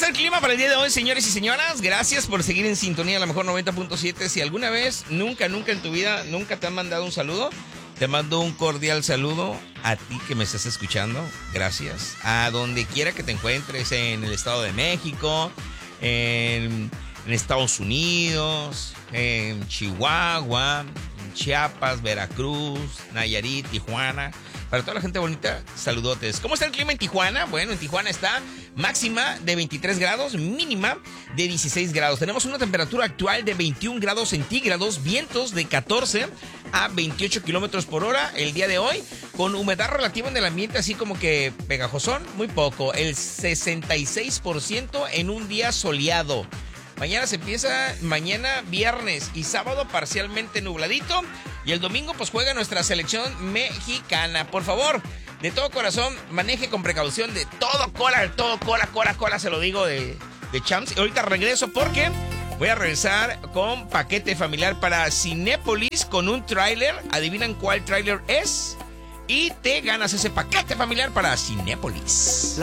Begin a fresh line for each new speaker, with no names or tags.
el clima para el día de hoy, señores y señoras? Gracias por seguir en sintonía a la mejor 90.7. Si alguna vez, nunca en tu vida, nunca te han mandado un saludo, te mando un cordial saludo a ti que me estás escuchando. Gracias. A donde quiera que te encuentres, en el Estado de México, en Estados Unidos, en Chihuahua, en Chiapas, Veracruz, Nayarit, Tijuana. Para toda la gente bonita, saludotes. ¿Cómo está el clima en Tijuana? Bueno, en Tijuana está máxima de 23 grados, mínima de 16 grados. Tenemos una temperatura actual de 21 grados centígrados, vientos de 14 a 28 kilómetros por hora el día de hoy, con humedad relativa en el ambiente, así como que pegajosón, muy poco, el 66% en un día soleado. Mañana se empieza, mañana viernes y sábado parcialmente nubladito. Y el domingo pues juega nuestra selección mexicana. Por favor, de todo corazón, maneje con precaución, de todo cola, se lo digo de champs. Y ahorita regreso porque voy a regresar con paquete familiar para Cinépolis con un tráiler. ¿Adivinan cuál tráiler es? Y te ganas ese paquete familiar para Cinépolis.